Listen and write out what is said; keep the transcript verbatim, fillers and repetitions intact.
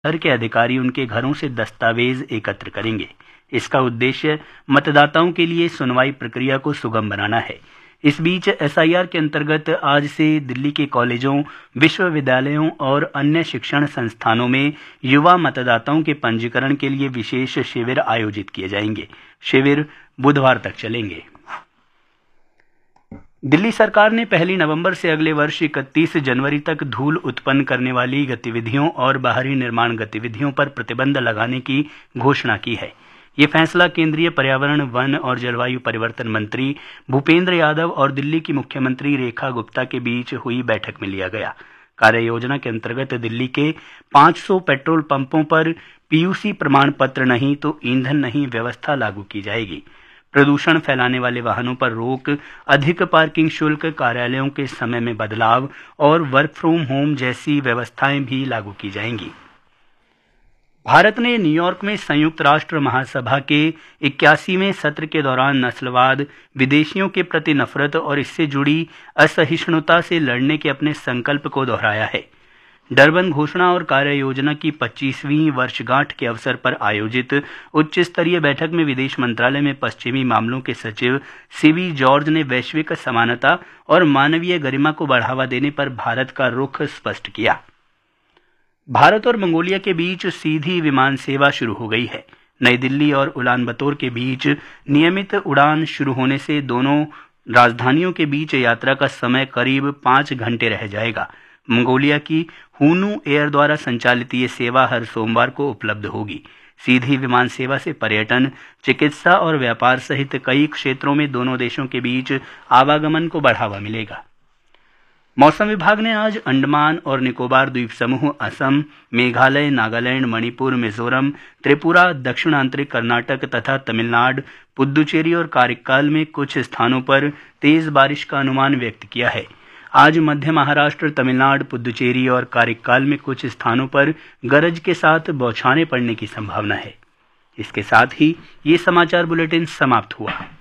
स्तर के अधिकारी उनके घरों से दस्तावेज एकत्र करेंगे। इसका उद्देश्य मतदाताओं के लिए सुनवाई प्रक्रिया को सुगम बनाना है। इस बीच एस आई आर के अंतर्गत आज से दिल्ली के कॉलेजों, विश्वविद्यालयों और अन्य शिक्षण संस्थानों में युवा मतदाताओं के पंजीकरण के लिए विशेष शिविर आयोजित किए जाएंगे। शिविर बुधवार तक चलेंगे। दिल्ली सरकार ने पहली नवंबर से अगले वर्ष इकतीस जनवरी तक धूल उत्पन्न करने वाली गतिविधियों और बाहरी निर्माण गतिविधियों पर प्रतिबंध लगाने की घोषणा की है। ये फैसला केंद्रीय पर्यावरण, वन और जलवायु परिवर्तन मंत्री भूपेंद्र यादव और दिल्ली की मुख्यमंत्री रेखा गुप्ता के बीच हुई बैठक में लिया गया। कार्य योजना के अंतर्गत दिल्ली के पाँच सौ पेट्रोल पंपों पर पी यू सी प्रमाण पत्र नहीं तो ईंधन नहीं व्यवस्था लागू की जाएगी। प्रदूषण फैलाने वाले वाहनों पर रोक, अधिक पार्किंग शुल्क, कार्यालयों के समय में बदलाव और वर्क फ्रॉम होम जैसी व्यवस्थाएं भी लागू की जाएंगी। भारत ने न्यूयॉर्क में संयुक्त राष्ट्र महासभा के इक्यासीवें सत्र के दौरान नस्लवाद, विदेशियों के प्रति नफरत और इससे जुड़ी असहिष्णुता से लड़ने के अपने संकल्प को दोहराया है। डरबन घोषणा और कार्य योजना की पच्चीसवीं वर्षगांठ के अवसर पर आयोजित उच्च स्तरीय बैठक में विदेश मंत्रालय में पश्चिमी मामलों के सचिव सीवी जॉर्ज ने वैश्विक समानता और मानवीय गरिमा को बढ़ावा देने पर भारत का रुख स्पष्ट किया। भारत और मंगोलिया के बीच सीधी विमान सेवा शुरू हो गई है। नई दिल्ली और उलानबतोर के बीच नियमित उड़ान शुरू होने से दोनों राजधानियों के बीच यात्रा का समय करीब पाँच घंटे रह जाएगा। मंगोलिया की हुनु एयर द्वारा संचालित ये सेवा हर सोमवार को उपलब्ध होगी। सीधी विमान सेवा से पर्यटन, चिकित्सा और व्यापार सहित कई क्षेत्रों में दोनों देशों के बीच आवागमन को बढ़ावा मिलेगा। मौसम विभाग ने आज अंडमान और निकोबार द्वीप समूह, असम, मेघालय, नागालैंड, मणिपुर, मिजोरम, त्रिपुरा, दक्षिण आंतरिक कर्नाटक तथा तमिलनाडु, पुद्दुचेरी और कारिक्काल में कुछ स्थानों पर तेज बारिश का अनुमान व्यक्त किया है। आज मध्य महाराष्ट्र, तमिलनाडु, पुद्दुचेरी और कारिक्काल में कुछ स्थानों पर गरज के साथ बौछारें पड़ने की संभावना है। इसके साथ ही ये समाचार बुलेटिन समाप्त हुआ।